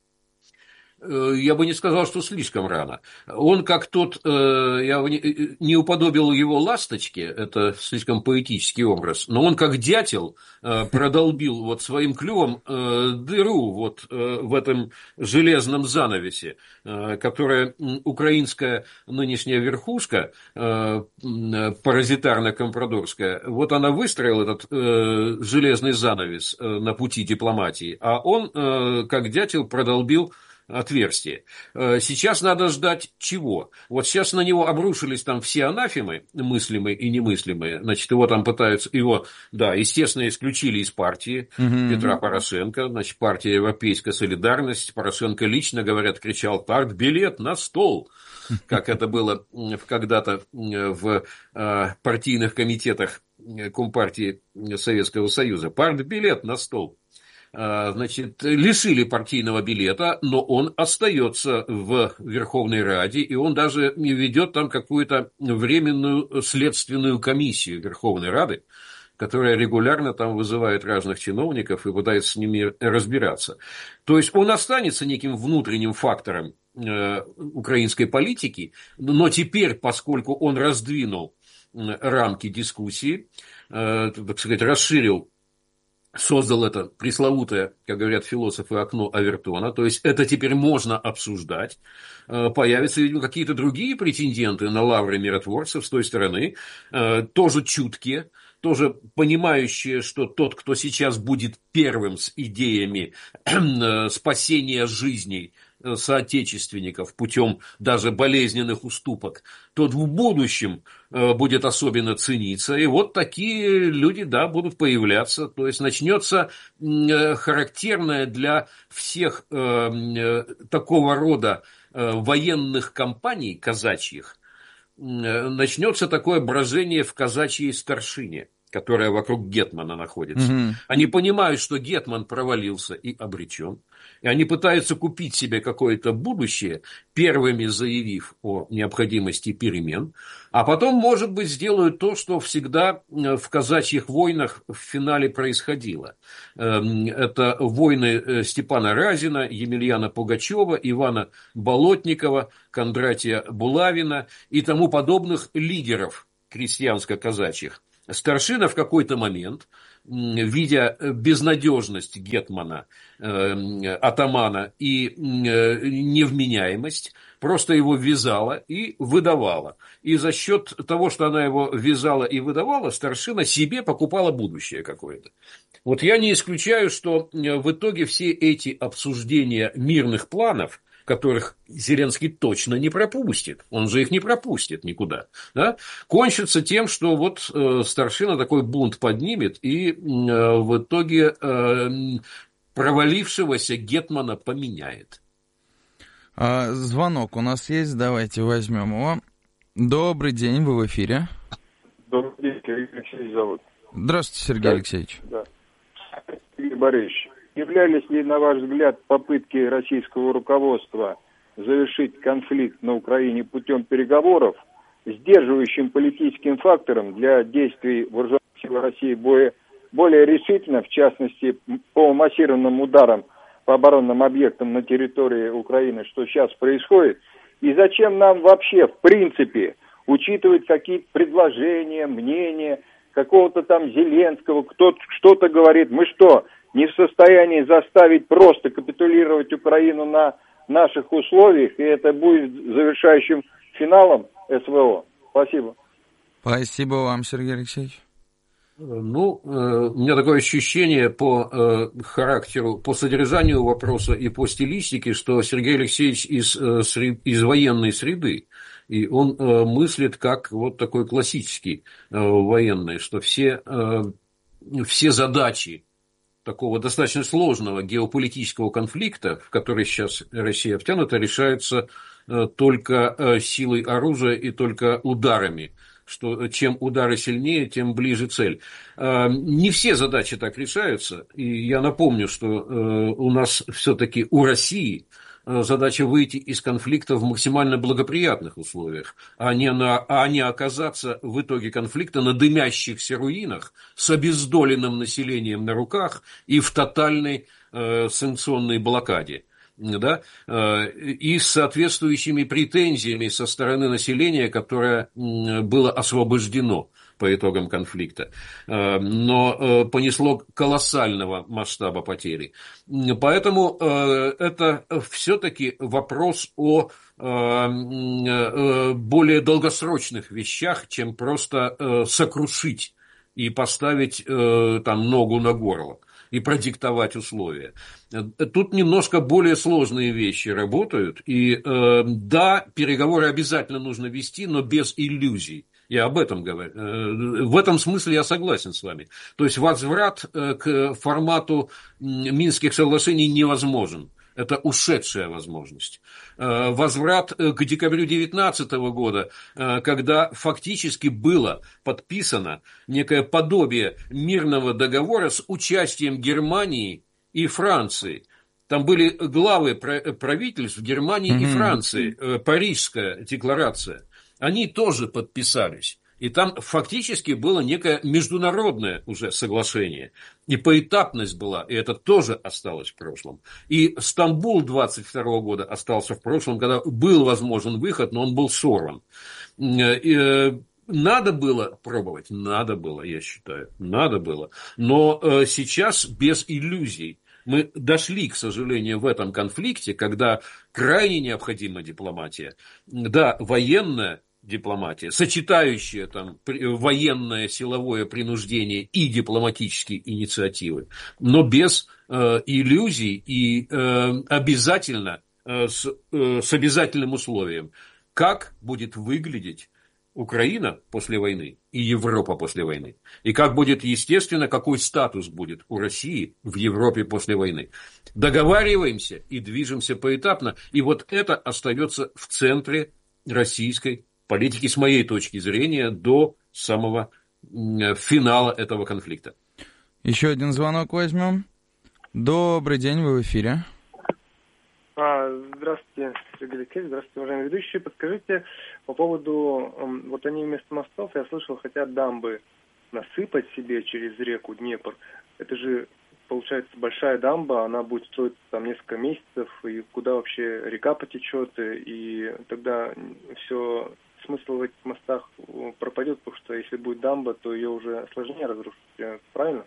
Я бы не сказал, что слишком рано. Он как тот, я не уподобил его ласточке, это слишком поэтический образ, но он как дятел продолбил своим клювом дыру в этом железном занавесе, которая украинская нынешняя верхушка, паразитарно-компрадорская, она выстроила этот железный занавес на пути дипломатии, а он как дятел продолбил отверстие. Сейчас надо ждать чего? Сейчас на него обрушились там все анафемы, мыслимые и немыслимые. Значит, его там пытаются, естественно, исключили из партии Петра Порошенко. Значит, партия «Европейская солидарность». Порошенко лично, говорят, кричал: «Партбилет на стол!» Как это было когда-то в партийных комитетах Компартии Советского Союза. «Партбилет на стол!» Значит, лишили партийного билета, но он остается в Верховной Раде, и он даже ведет там какую-то временную следственную комиссию Верховной Рады, которая регулярно там вызывает разных чиновников и пытается с ними разбираться. То есть он останется неким внутренним фактором украинской политики, но теперь, поскольку он раздвинул рамки дискуссии, так сказать, расширил, создал это пресловутое, как говорят философы, окно Авертона, то есть это теперь можно обсуждать, появятся, видимо, какие-то другие претенденты на лавры миротворцев с той стороны, тоже чуткие, тоже понимающие, что тот, кто сейчас будет первым с идеями спасения жизней соотечественников путем даже болезненных уступок, тот в будущем будет особенно цениться. И такие люди, будут появляться. То есть начнется характерное для всех такого рода военных кампаний казачьих, начнется такое брожение в казачьей старшине. которая вокруг гетмана находится. Они понимают, что гетман провалился и обречен. И они пытаются купить себе какое-то будущее, первыми заявив о необходимости перемен. А потом, может быть, сделают то, что всегда в казачьих войнах в финале происходило. Это войны Степана Разина, Емельяна Пугачева, Ивана Болотникова, Кондратия Булавина и тому подобных лидеров крестьянско-казачьих. Старшина в какой-то момент, видя безнадежность гетмана, атамана и невменяемость, просто его вязала и выдавала. И за счет того, что она его вязала и выдавала, старшина себе покупала будущее какое-то. Вот я не исключаю, что в итоге все эти обсуждения мирных планов, которых Зеленский точно не пропустит, он же их не пропустит никуда, да, кончится тем, что вот старшина такой бунт поднимет и в итоге провалившегося гетмана поменяет. Звонок у нас есть, давайте возьмем его. Добрый день, вы в эфире. Добрый день, Сергей Алексеевич зовут. Здравствуйте, Сергей Алексеевич. Да. Сергей Борисович, являлись ли, на ваш взгляд, попытки российского руководства завершить конфликт на Украине путем переговоров сдерживающим политическим фактором для действий вооруженных сил России более решительно, в частности, по массированным ударам по оборонным объектам на территории Украины, что сейчас происходит? И зачем нам вообще, в принципе, учитывать какие-то предложения, мнения какого-то там Зеленского, кто-то что-то говорит? Мы что, не в состоянии заставить просто капитулировать Украину на наших условиях, и это будет завершающим финалом СВО? Спасибо. Спасибо вам, Сергей Алексеевич. Ну, у меня такое ощущение по характеру, по содержанию вопроса и по стилистике, что Сергей Алексеевич из военной среды. И он мыслит как вот такой классический военный, что все задачи такого достаточно сложного геополитического конфликта, в который сейчас Россия втянута, решаются только силой оружия и только ударами. Что чем удары сильнее, тем ближе цель. Не все задачи так решаются. И я напомню, что у нас все-таки у России задача выйти из конфликта в максимально благоприятных условиях, а не оказаться в итоге конфликта на дымящихся руинах с обездоленным населением на руках и в тотальной санкционной блокаде. Да, и с соответствующими претензиями со стороны населения, которое было освобождено по итогам конфликта, но понесло колоссального масштаба потери. Поэтому это все-таки вопрос о более долгосрочных вещах, чем просто сокрушить и поставить там ногу на горло и продиктовать условия. Тут немножко более сложные вещи работают. И да, переговоры обязательно нужно вести, но без иллюзий. Я об этом говорю. В этом смысле я согласен с вами. То есть возврат к формату Минских соглашений невозможен. Это ушедшая возможность. Возврат к декабрю 2019 года, когда фактически было подписано некое подобие мирного договора с участием Германии и Франции. Там были главы правительств Германии и Франции, Парижская декларация. Они тоже подписались. И там фактически было некое международное уже соглашение. И поэтапность была, и это тоже осталось в прошлом. И Стамбул 22 года остался в прошлом, когда был возможен выход, но он был сорван. Надо было пробовать? Надо было, я считаю. Надо было. Но сейчас без иллюзий. Мы дошли, к сожалению, в этом конфликте, когда крайне необходима дипломатия. Да, военная дипломатия, сочетающая там военное силовое принуждение и дипломатические инициативы, но без иллюзий и обязательно с обязательным условием, как будет выглядеть Украина после войны и Европа после войны. И как будет, естественно, какой статус будет у России в Европе после войны. Договариваемся и движемся поэтапно. И вот это остается в центре российской политики, с моей точки зрения, до самого финала этого конфликта. Еще один звонок возьмем. Добрый день, вы в эфире. Здравствуйте, Сергей Алексеевич, здравствуйте, уважаемые ведущие. Подскажите по поводу, вот они вместо мостов, я слышал, хотят дамбы насыпать себе через реку Днепр. Это же, получается, большая дамба, она будет стоить там несколько месяцев, и куда вообще река потечет, и тогда все, смысл в этих мостах пропадет, потому что если будет дамба, то ее уже сложнее разрушить, правильно?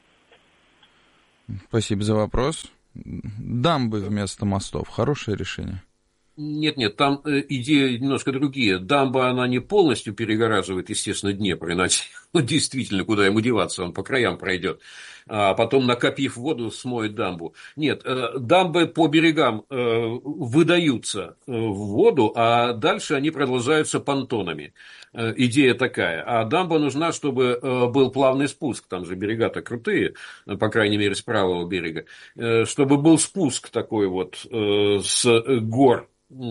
Спасибо за вопрос. Дамбы вместо мостов. Хорошее решение. Нет, там идеи немножко другие. Дамба, она не полностью перегораживает, естественно, Днепр, иначе действительно, куда ему деваться, он по краям пройдет. А потом, накопив воду, смоет дамбу. Нет, дамбы по берегам выдаются в воду, а дальше они продолжаются понтонами. Идея такая. А дамба нужна, чтобы был плавный спуск. Там же берега-то крутые, по крайней мере, с правого берега. Чтобы был спуск такой вот с гор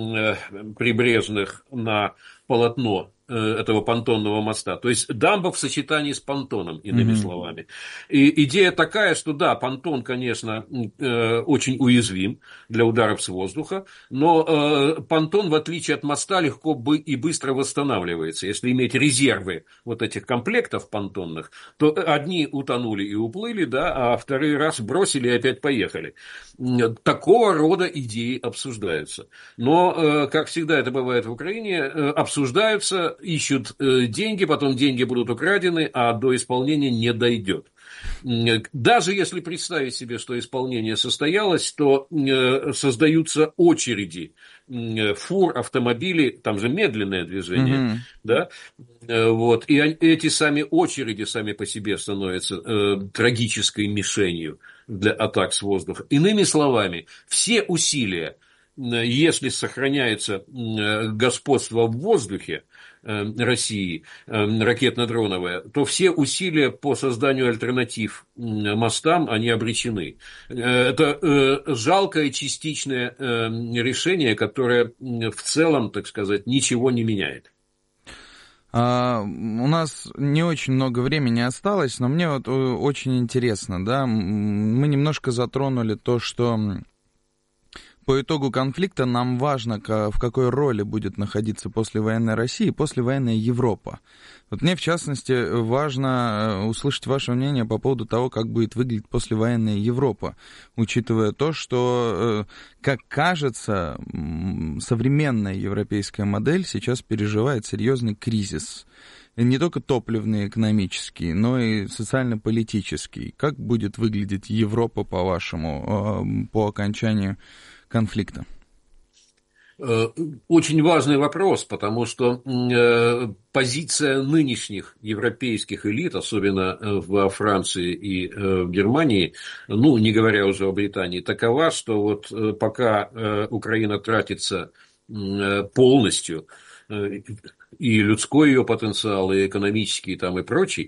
прибрежных на полотно этого понтонного моста. То есть дамба в сочетании с понтоном, иными словами. И идея такая, что да, понтон, конечно, очень уязвим для ударов с воздуха, но понтон, в отличие от моста, легко и быстро восстанавливается. Если иметь резервы вот этих комплектов понтонных, то одни утонули и уплыли, да, а второй раз бросили и опять поехали. Такого рода идеи обсуждаются. Но, как всегда это бывает в Украине, обсуждаются, ищут деньги, потом деньги будут украдены, а до исполнения не дойдет. Даже если представить себе, что исполнение состоялось, то создаются очереди фур, автомобилей, там же медленное движение, да, вот, и эти сами очереди сами по себе становятся трагической мишенью для атак с воздуха. Иными словами, все усилия, если сохраняется господство в воздухе России, ракетно-дроновое, то все усилия по созданию альтернатив мостам, они обречены. Это жалкое частичное решение, которое в целом, так сказать, ничего не меняет. У нас не очень много времени осталось, но мне вот очень интересно, да, мы немножко затронули то, что по итогу конфликта нам важно, в какой роли будет находиться послевоенная Россия и послевоенная Европа. Вот мне, в частности, важно услышать ваше мнение по поводу того, как будет выглядеть послевоенная Европа, учитывая то, что, как кажется, современная европейская модель сейчас переживает серьезный кризис. И не только топливный, экономический, но и социально-политический. Как будет выглядеть Европа, по-вашему, по окончанию конфликта? Очень важный вопрос, потому что позиция нынешних европейских элит, особенно во Франции и в Германии, ну, не говоря уже о Британии, такова, что вот пока Украина тратится полностью, и людской ее потенциал, и экономический, там, и прочий,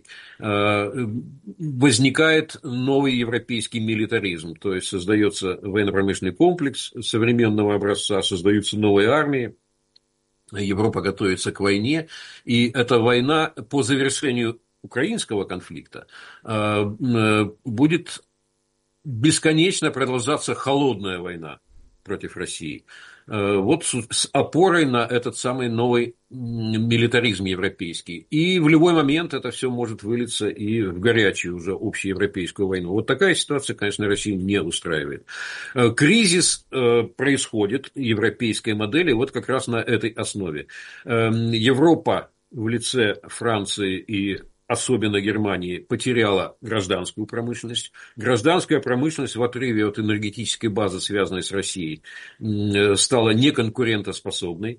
возникает новый европейский милитаризм. То есть создается военно-промышленный комплекс современного образца, создаются новые армии, Европа готовится к войне, и эта война по завершению украинского конфликта будет бесконечно продолжаться холодная война против России. Вот с опорой на этот самый новый милитаризм европейский. И в любой момент это все может вылиться и в горячую уже общеевропейскую войну. Вот такая ситуация, конечно, Россию не устраивает. Кризис происходит европейской модели вот как раз на этой основе. Европа в лице Франции и особенно Германии, потеряла гражданскую промышленность. Гражданская промышленность в отрыве от энергетической базы, связанной с Россией, стала неконкурентоспособной.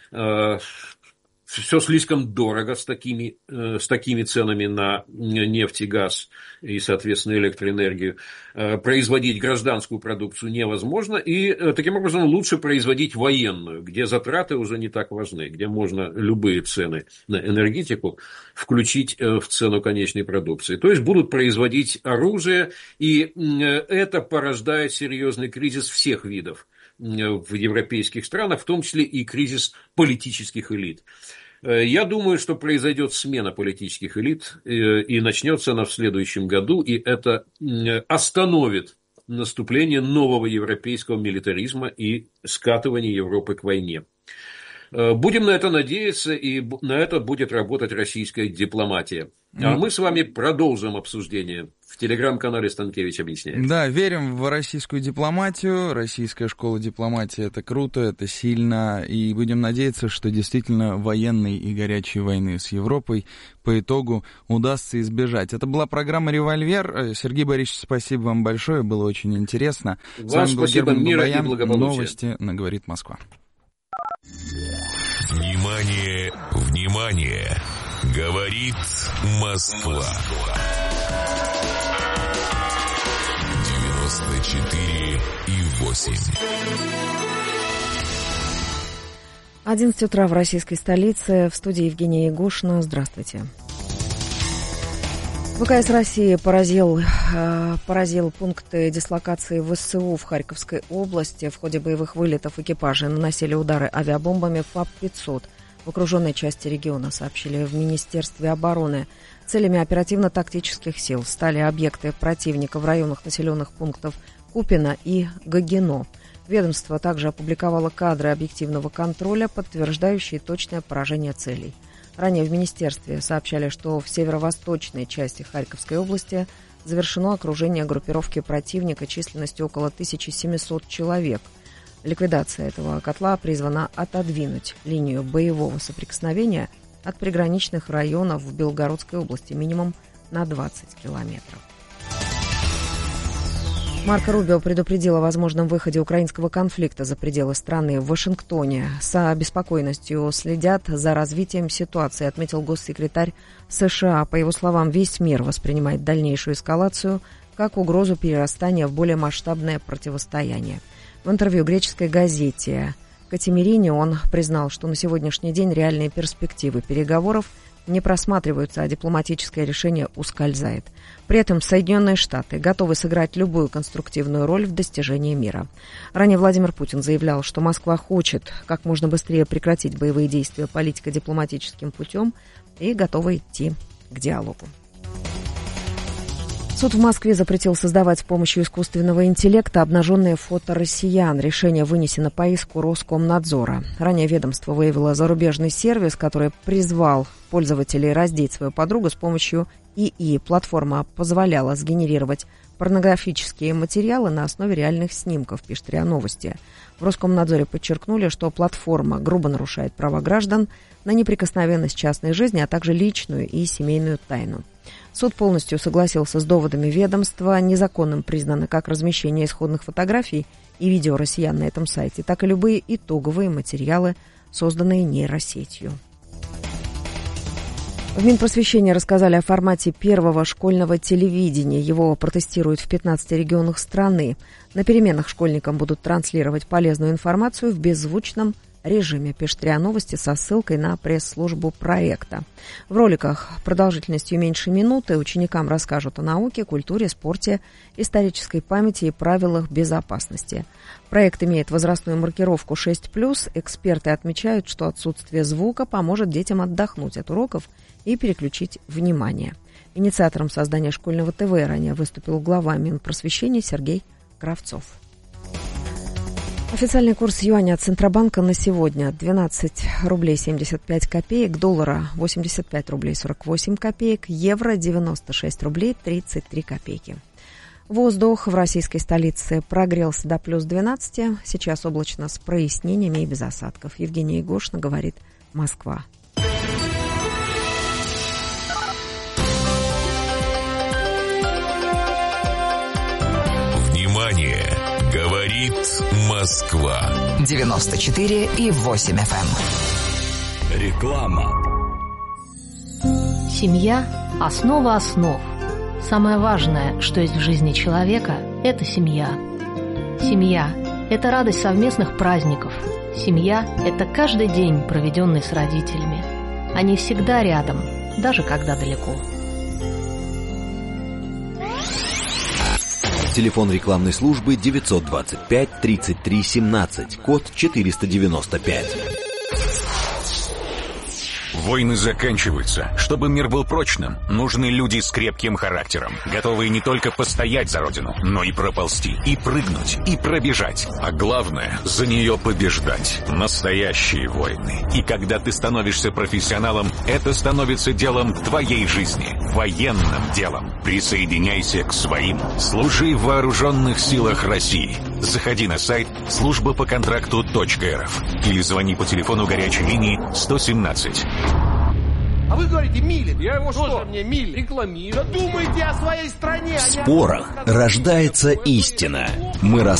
Все слишком дорого с такими ценами на нефть и газ и, соответственно, электроэнергию. Производить гражданскую продукцию невозможно, и таким образом лучше производить военную, где затраты уже не так важны, где можно любые цены на энергетику включить в цену конечной продукции. То есть будут производить оружие, и это порождает серьезный кризис всех видов в европейских странах, в том числе и кризис политических элит. Я думаю, что произойдет смена политических элит, и начнется она в следующем году, и это остановит наступление нового европейского милитаризма и скатывание Европы к войне. Будем на это надеяться, и на это будет работать российская дипломатия. А мы с вами продолжим обсуждение в телеграм-канале «Станкевич объясняет». Да, верим в российскую дипломатию. Российская школа дипломатии — это круто, это сильно. И будем надеяться, что действительно военной и горячей войны с Европой по итогу удастся избежать. Это была программа «Револьвер». Сергей Борисович, спасибо вам большое, было очень интересно. Вам с вами был спасибо, Герман мира Бабаян. и благополучия. Новости на «Говорит Москва». Внимание, внимание! Говорит Москва. 94,8. 11 утра в российской столице. В студии Евгения Егошина. Здравствуйте. ВКС России поразил пункты дислокации ВСУ в Харьковской области. В ходе боевых вылетов экипажи наносили удары авиабомбами ФАП-500 в окруженной части региона, сообщили в Министерстве обороны. Целями оперативно-тактических сил стали объекты противника в районах населенных пунктов Купино и Гагино. Ведомство также опубликовало кадры объективного контроля, подтверждающие точное поражение целей. Ранее в министерстве сообщали, что в северо-восточной части Харьковской области завершено окружение группировки противника численностью около 1700 человек. Ликвидация этого котла призвана отодвинуть линию боевого соприкосновения от приграничных районов в Белгородской области минимум на 20 километров. Марко Рубио предупредил о возможном выходе украинского конфликта за пределы страны. В Вашингтоне с обеспокоенностью следят за развитием ситуации, отметил госсекретарь США. По его словам, весь мир воспринимает дальнейшую эскалацию как угрозу перерастания в более масштабное противостояние. В интервью греческой газете «Катимирине» он признал, что на сегодняшний день реальные перспективы переговоров не просматриваются, а дипломатическое решение ускользает. При этом Соединенные Штаты готовы сыграть любую конструктивную роль в достижении мира. Ранее Владимир Путин заявлял, что Москва хочет как можно быстрее прекратить боевые действия политико-дипломатическим путем и готова идти к диалогу. Суд в Москве запретил создавать с помощью искусственного интеллекта обнаженные фото россиян. Решение вынесено по иску Роскомнадзора. Ранее ведомство выявило зарубежный сервис, который призвал пользователей раздеть свою подругу с помощью ИИ. Платформа позволяла сгенерировать порнографические материалы на основе реальных снимков, пишет РИА Новости. В Роскомнадзоре подчеркнули, что платформа грубо нарушает права граждан на неприкосновенность частной жизни, а также личную и семейную тайну. Суд полностью согласился с доводами ведомства. Незаконным признано как размещение исходных фотографий и видео россиян на этом сайте, так и любые итоговые материалы, созданные нейросетью. В Минпросвещении рассказали о формате первого школьного телевидения. Его протестируют в 15 регионах страны. На переменах школьникам будут транслировать полезную информацию в беззвучном режиме, пишет РИА Новости со ссылкой на пресс-службу проекта. В роликах продолжительностью меньше минуты ученикам расскажут о науке, культуре, спорте, исторической памяти и правилах безопасности. Проект имеет возрастную маркировку 6+. Эксперты отмечают, что отсутствие звука поможет детям отдохнуть от уроков и переключить внимание. Инициатором создания школьного ТВ ранее выступил глава Минпросвещения Сергей Кравцов. Официальный курс юаня от Центробанка на сегодня 12 рублей 75 копеек, доллара 85 рублей 48 копеек, евро 96 рублей 33 копейки. Воздух в российской столице прогрелся до плюс 12, сейчас облачно с прояснениями и без осадков. Евгения Егошина, говорит Москва. Внимание! Говорит Москва. 94,8 FM. Реклама. Семья – основа основ. Самое важное, что есть в жизни человека – это семья. Семья – это радость совместных праздников. Семья – это каждый день, проведенный с родителями. Они всегда рядом, даже когда далеко. Телефон рекламной службы 925 33 17, код 495. Войны заканчиваются. Чтобы мир был прочным, нужны люди с крепким характером, готовые не только постоять за родину, но и проползти, и прыгнуть, и пробежать. А главное, за нее побеждать. Настоящие войны. И когда ты становишься профессионалом, это становится делом твоей жизни. Военным делом. Присоединяйся к своим. Служи в вооруженных силах России. Заходи на сайт службапоконтракту.рф или звони по телефону горячей линии 117. А вы говорите Милин. Я его что? Тоже мне Милин. Рекламирую. Да думайте о своей стране. В спорах рождается истина. Мы